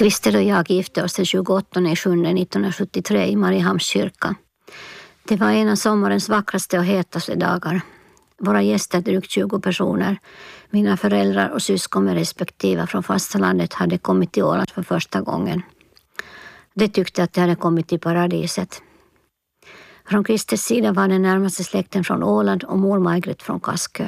Christer och jag gifte oss den 28/7/1973 i Mariehamns kyrka. Det var en av sommarens vackraste och hetaste dagar. Våra gäster, drygt 20 personer, mina föräldrar och syskon med respektive från fastlandet, hade kommit till Åland för första gången. De tyckte att de hade kommit till paradiset. Från Christers sida var den närmaste släkten från Åland och mor Margret från Kaskö.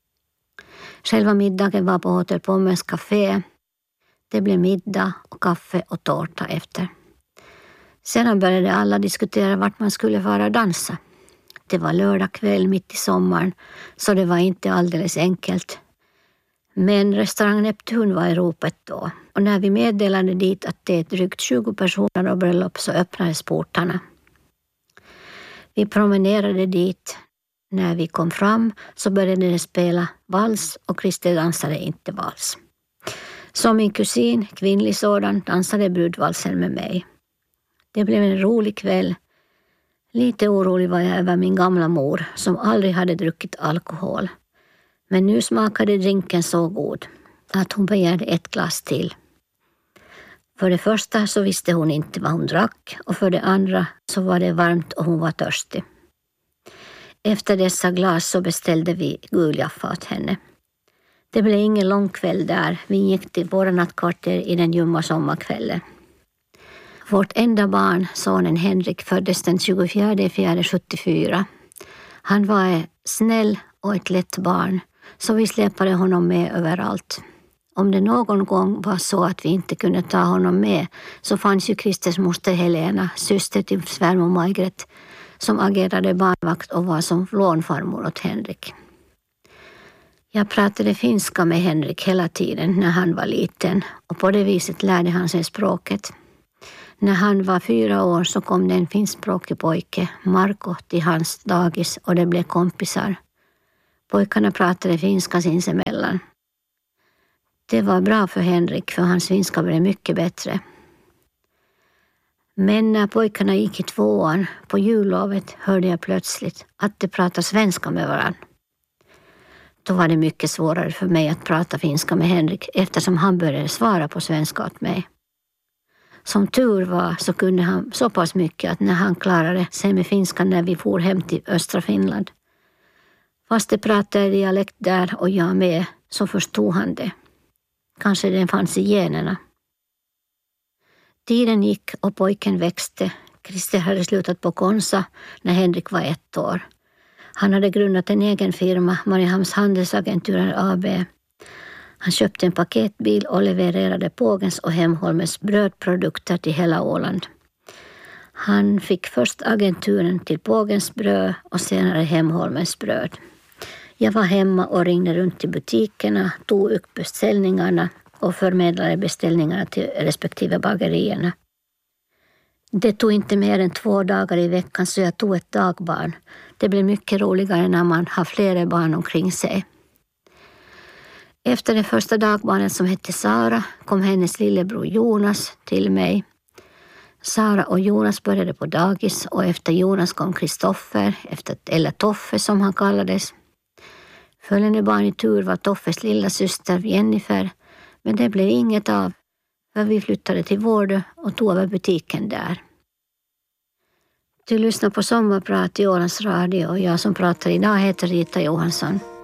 Själva middagen var på Hotell Pommens café. Det blev middag och kaffe och tårta efter. Sedan började alla diskutera vart man skulle vara och dansa. Det var lördag kväll mitt i sommaren, så det var inte alldeles enkelt. Men restaurang Neptun var i ropet då, och när vi meddelade dit att det är drygt 20 personer och bröllop så öppnades portarna. Vi promenerade dit. När vi kom fram så började det spela vals och Christer dansade inte vals. Som min kusin, kvinnlig sådan, dansade brudvalsen med mig. Det blev en rolig kväll. Lite orolig var jag över min gamla mor som aldrig hade druckit alkohol. Men nu smakade drinken så god att hon begärde ett glas till. För det första så visste hon inte vad hon drack och för det andra så var det varmt och hon var törstig. Efter dessa glas så beställde vi guljaffa åt henne. Det blev ingen lång kväll där. Vi gick till våra nattkvarter i den ljumma sommarkvällen. Vårt enda barn, sonen Henrik, föddes den 24/4/74. Han var snäll och ett lätt barn, så vi släpade honom med överallt. Om det någon gång var så att vi inte kunde ta honom med så fanns ju Christers moster Helena, syster till svärmor Margret, som agerade barnvakt och var som lånfarmor åt Henrik. Jag pratade finska med Henrik hela tiden när han var liten och på det viset lärde han sig språket. När han var 4 år så kom det en finskspråkig pojke, Marko, till hans dagis och det blev kompisar. Pojkarna pratade finska sinsemellan. Det var bra för Henrik för hans finska blev mycket bättre. Men när pojkarna gick i 2:an på jullovet hörde jag plötsligt att de pratade svenska med varandra. Då var det mycket svårare för mig att prata finska med Henrik eftersom han började svara på svenska åt mig. Som tur var så kunde han så pass mycket att när han klarade sig med finska när vi for hem till östra Finland. Fast det pratade dialekt där och jag med så förstod han det. Kanske den fanns i generna. Tiden gick och pojken växte. Christer hade slutat på Konsa när Henrik var 1 år. Han hade grundat en egen firma, Mariehamns handelsagenturer AB. Han köpte en paketbil och levererade Pågens och Hemholmens brödprodukter till hela Åland. Han fick först agenturen till Pågens bröd och senare Hemholmens bröd. Jag var hemma och ringde runt till butikerna, tog upp beställningarna och förmedlade beställningarna till respektive bagerierna. Det tog inte mer än 2 dagar i veckan så jag tog ett dagbarn. Det blir mycket roligare när man har flera barn omkring sig. Efter det första dagbarnet som hette Sara kom hennes lillebror Jonas till mig. Sara och Jonas började på dagis och efter Jonas kom Kristoffer, eller Toffe som han kallades. Följande barn i tur var Toffes lilla syster Jennifer, men det blev inget av för vi flyttade till Vårdö och tog över butiken där. Du lyssnar på Sommarprat i Ålands Radio och jag som pratar idag heter Rita Johansson.